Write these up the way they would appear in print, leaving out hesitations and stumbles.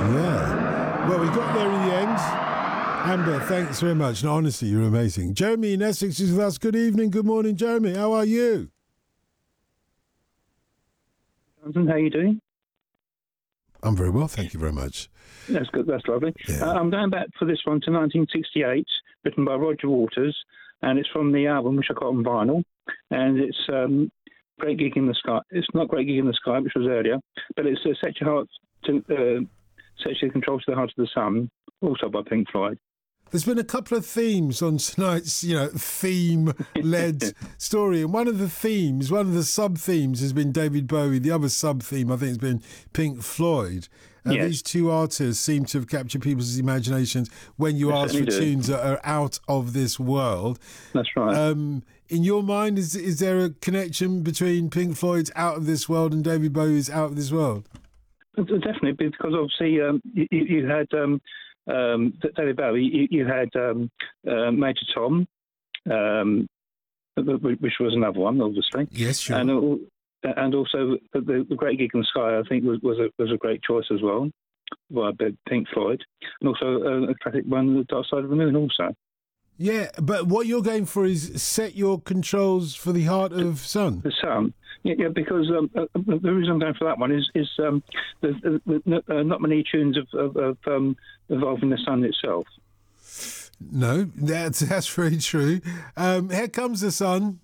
Yeah. Well, we got there in the end. Amber, thanks very much. No, honestly, you're amazing. Jeremy in Essex is with us. Good evening, good morning, Jeremy. How are you? Jonathan, how are you doing? I'm very well, thank you very much. That's good, that's lovely. Yeah. I'm going back for this one to 1968, written by Roger Waters, and it's from the album, which I got on vinyl, and it's Great Gig in the Sky. It's not Great Gig in the Sky, which was earlier, but it's Set Your Heart to Set Your Control to the Heart of the Sun, also by Pink Floyd. There's been a couple of themes on tonight's, theme-led story. And one of the sub-themes has been David Bowie. The other sub-theme, I think, has been Pink Floyd. Yes. These two artists seem to have captured people's imaginations when you ask for tunes that are out of this world. That's right. In your mind, is there a connection between Pink Floyd's Out of This World and David Bowie's Out of This World? Definitely, because obviously you had... David Bowie, you had Major Tom, which was another one, obviously. Yes, sure. And also the Great Gig in the Sky, I think, was a great choice as well, by Pink Floyd, and also a classic one, The Dark Side of the Moon, also. Yeah, but what you're going for is Set Your Controls for the Heart of Sun. The Sun. Yeah, because the reason I'm going for that one is not many tunes of involving the sun itself. No, that's very true. Here Comes the Sun.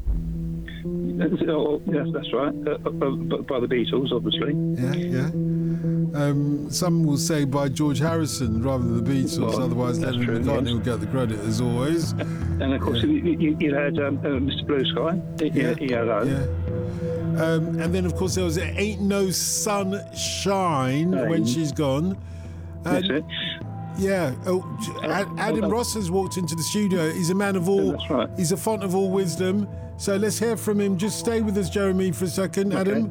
Yes, that's right. By the Beatles, obviously. Yeah. Some will say by George Harrison rather than the Beatles, well, otherwise Lennon and McCartney will get the credit as always. And of course, you had Mr. Blue Sky, ELO. Yeah. And then, of course, there was Ain't No Sunshine When She's Gone. That's it. Yeah. Adam Ross has walked into the studio. He's a man of all. That's right. He's a font of all wisdom. So let's hear from him. Just stay with us, Jeremy, for a second. Okay. Adam?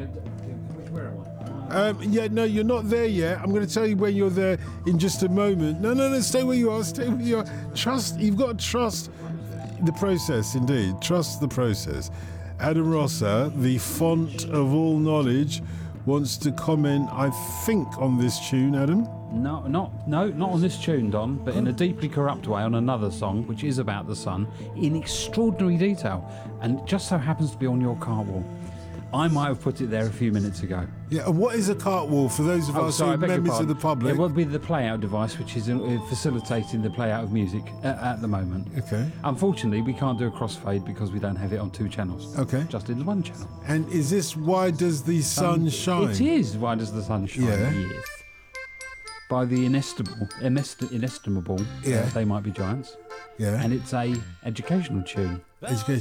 No, you're not there yet. I'm going to tell you when you're there in just a moment. No, stay where you are. Stay where you are. You've got to trust the process, indeed. Trust the process. Adam Rosser, the font of all knowledge, wants to comment, I think, on this tune, Adam. No, not on this tune, Don, but in a deeply corrupt way on another song, which is about the sun, in extraordinary detail, and it just so happens to be on your Cartwall. I might have put it there a few minutes ago. Yeah, and what is a Cartwall for those of us who are members of the public? It would be the play-out device, which is facilitating the play-out of music at the moment. Okay. Unfortunately, we can't do a crossfade because we don't have it on two channels. Okay. Just in the one channel. And is this Why Does the Sun Shine? It is Why Does the Sun Shine? Yeah. Yes. By the inestimable Yeah. They Might Be Giants. Yeah. And it's a educational tune. Education.